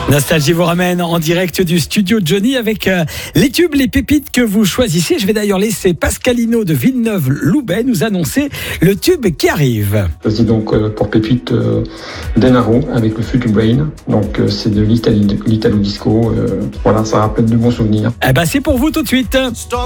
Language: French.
Nostalgie vous ramène en direct du studio Johnny avec les tubes, les pépites que vous choisissez. Je vais d'ailleurs laisser Pascalino de Villeneuve-Loubet nous annoncer le tube qui arrive. Je choisis donc pour pépite Denaro avec le Future Brain. Donc c'est de l'Italo Disco. Voilà, ça rappelle de bons souvenirs. Eh ben c'est pour vous tout de suite.